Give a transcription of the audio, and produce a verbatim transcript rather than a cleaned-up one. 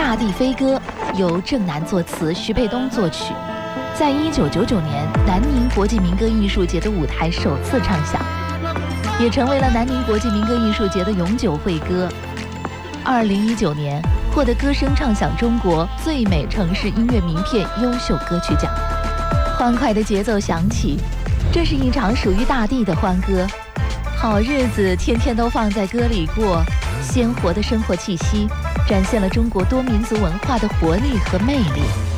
大地飞歌》由郑楠作词，徐沛东作曲，在一九九九年南宁国际民歌艺术节的舞台首次唱响，也成为了南宁国际民歌艺术节的永久会歌。二零一九年获得歌声唱响中国最美城市音乐名片优秀歌曲奖。欢快的节奏响起，这是一场属于大地的欢歌。好日子天天都放在歌里过，鲜活的生活气息展现了中国多民族文化的活力和魅力。